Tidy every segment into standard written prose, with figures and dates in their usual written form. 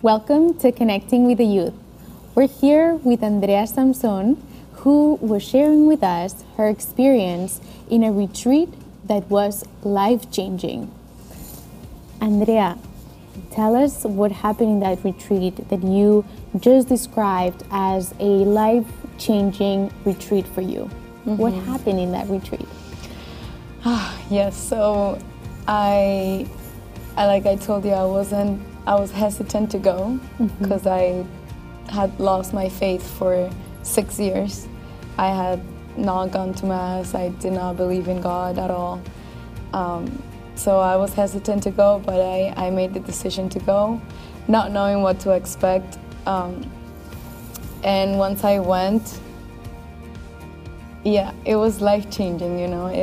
Welcome to Connecting with the Youth. We're here with Andrea Samson, who was sharing with us her experience in a retreat that was life-changing. Andrea, tell us what happened in that retreat that you just described as a life-changing retreat for you. What happened in that retreat? Yes, so I like I told you, I was hesitant to go because I had lost my faith for 6 years. I had not gone to Mass, I did not believe in God at all. So I was hesitant to go, but I made the decision to go, not knowing what to expect. And once I went, yeah, it was life-changing, you know.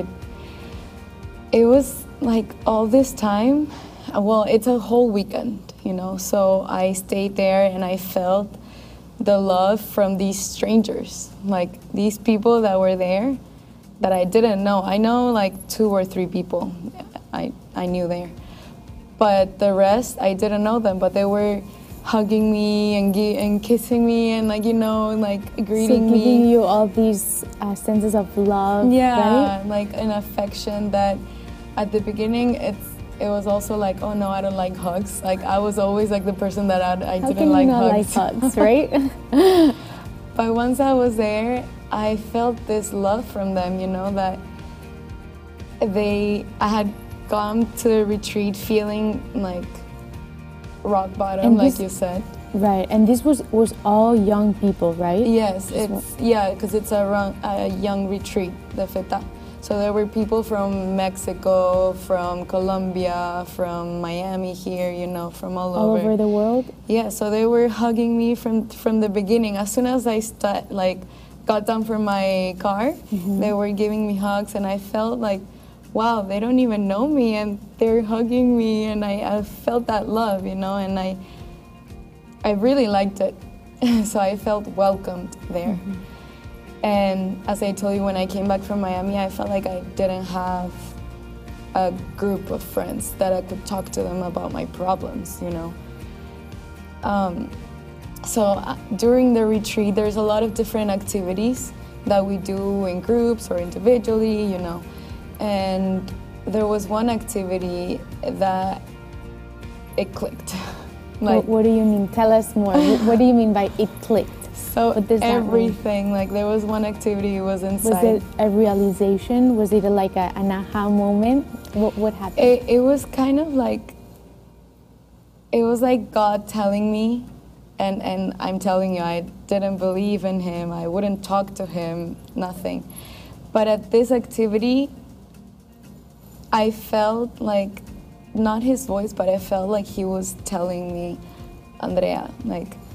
It was like all this time, well, it's a whole weekend, you know, so I stayed there and I felt the love from these strangers, like these people that were there that I didn't know. I know like 2 or 3 people I knew there, but the rest, I didn't know them, but they were hugging me and kissing me and like, you know, like greeting me. Giving you all these senses of love, yeah, right? like an affection that at the beginning it was also like, oh no, I don't like hugs. Like I was always like the person that I didn't like hugs. How can you not like hugs, right? But once I was there, I felt this love from them, you know, that I had gone to the retreat feeling like rock bottom, like you said. Right, and this was all young people, right? Yes, because it's a young retreat, the FETA. So there were people from Mexico, from Colombia, from Miami here, you know, from all over. All over the world? Yeah, so they were hugging me from the beginning. As soon as I got down from my car, they were giving me hugs, and I felt like, wow, they don't even know me, and they're hugging me, and I felt that love, you know, and I really liked it. So I felt welcomed there. And as I told you, when I came back from Miami, I felt like I didn't have a group of friends that I could talk to them about my problems, you know. So during the retreat, there's a lot of different activities that we do in groups or individually, you know. And there was one activity that it clicked. Like, what do you mean? Tell us more. What do you mean by it clicked? So everything, like there was one activity, it was inside. Was it a realization? Was it like an aha moment? What happened? It was kind of like, it was like God telling me, and I'm telling you, I didn't believe in him, I wouldn't talk to him, nothing. But at this activity, I felt like, not his voice, but I felt like he was telling me, Andrea, like,